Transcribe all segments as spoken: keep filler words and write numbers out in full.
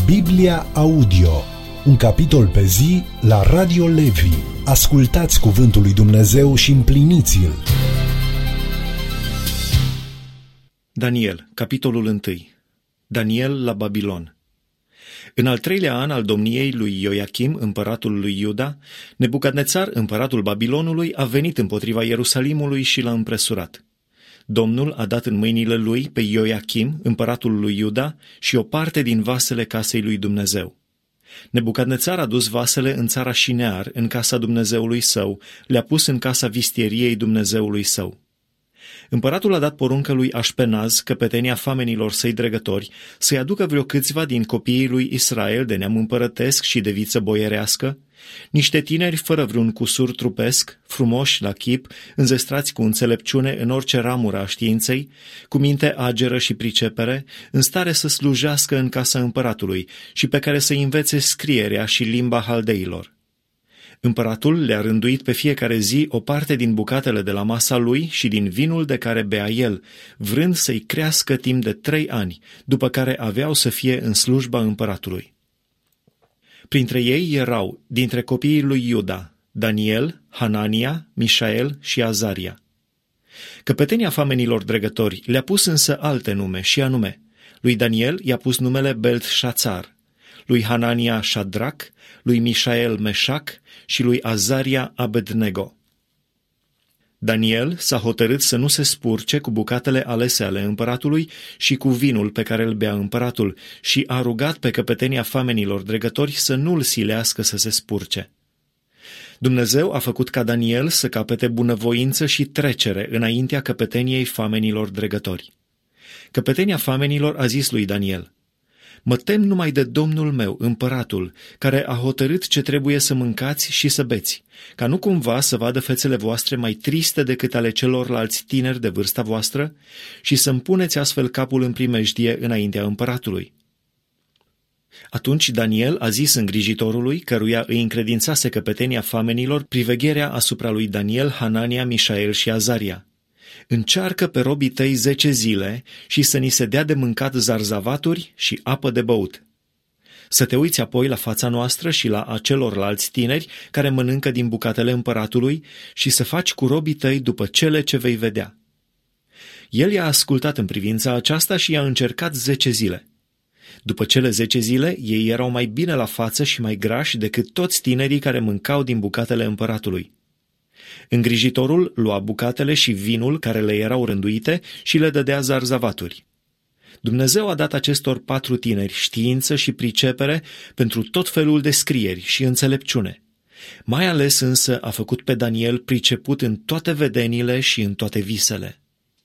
Biblia Audio, un capitol pe zi la Radio Levi. Ascultați cuvântul lui Dumnezeu și împliniți-l. Daniel, capitolul unu. Daniel la Babilon. În al treilea an al domniei lui Ioachim, împăratul lui Iuda, Nebucadnețar, împăratul Babilonului, a venit împotriva Ierusalimului și l-a împresurat. Domnul a dat în mâinile lui pe Ioachim, împăratul lui Iuda, și o parte din vasele casei lui Dumnezeu. Nebucadnețar a dus vasele în țara Șinear, în casa Dumnezeului său, le-a pus în casa vistieriei Dumnezeului său. Împăratul a dat poruncă lui Așpenaz, căpetenia famenilor săi dregători, să-i aducă vreo câțiva din copiii lui Israel de neam împărătesc și de viță boierească, niște tineri fără vreun cusur trupesc, frumoși la chip, înzestrați cu înțelepciune în orice ramură a științei, cu minte ageră și pricepere, în stare să slujească în casa împăratului și pe care să învețe scrierea și limba haldeilor. Împăratul le-a rânduit pe fiecare zi o parte din bucatele de la masa lui și din vinul de care bea el, vrând să-i crească timp de trei ani, după care aveau să fie în slujba împăratului. Printre ei erau, dintre copiii lui Iuda, Daniel, Hanania, Mișael și Azaria. Căpetenia famenilor dregători le-a pus însă alte nume, și anume, lui Daniel i-a pus numele Beltșațar, lui Hanania Șadrac, lui Mișael Meșac și lui Azaria Abednego. Daniel s-a hotărât să nu se spurce cu bucatele alese ale împăratului și cu vinul pe care îl bea împăratul și a rugat pe căpetenia famenilor dregători să nu-l silească să se spurce. Dumnezeu a făcut ca Daniel să capete bunăvoință și trecere înaintea căpeteniei famenilor dregători. Căpetenia famenilor a zis lui Daniel: „Mă tem numai de Domnul meu, împăratul, care a hotărât ce trebuie să mâncați și să beți, ca nu cumva să vadă fețele voastre mai triste decât ale celorlalți tineri de vârsta voastră și să-mi puneți astfel capul în primejdie înaintea împăratului.” Atunci Daniel a zis îngrijitorului, căruia îi încredințase căpetenia famenilor, privegherea asupra lui Daniel, Hanania, Mișael și Azaria: „Încearcă pe robii tăi zece zile și să ni se dea de mâncat zarzavaturi și apă de băut. Să te uiți apoi la fața noastră și la acelorlalți tineri care mănâncă din bucatele împăratului și să faci cu robii tăi după cele ce vei vedea.” El i-a ascultat în privința aceasta și i-a încercat zece zile. După cele zece zile, ei erau mai bine la față și mai grași decât toți tinerii care mâncau din bucatele împăratului. Îngrijitorul lua bucatele și vinul care le erau rânduite și le dădea zarzavaturi. Dumnezeu a dat acestor patru tineri știință și pricepere pentru tot felul de scrieri și înțelepciune. Mai ales însă a făcut pe Daniel priceput în toate vedenile și în toate visele.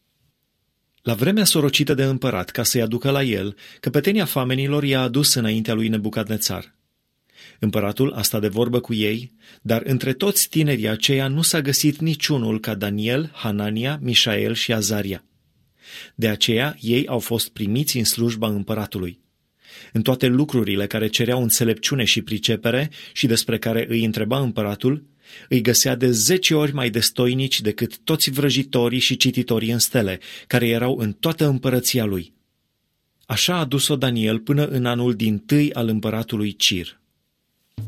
La vremea sorocită de împărat, ca să-i aducă la el, căpetenia famenilor i-a adus înaintea lui Nebucadnețar. Împăratul a stat de vorbă cu ei, dar între toți tinerii aceia nu s-a găsit niciunul ca Daniel, Hanania, Mișael și Azaria. De aceea ei au fost primiți în slujba împăratului. În toate lucrurile care cereau înțelepciune și pricepere și despre care îi întreba împăratul, îi găsea de zece ori mai destoinici decât toți vrăjitorii și cititorii în stele, care erau în toată împărăția lui. Așa a dus-o Daniel până în anul dintâi al împăratului Cir.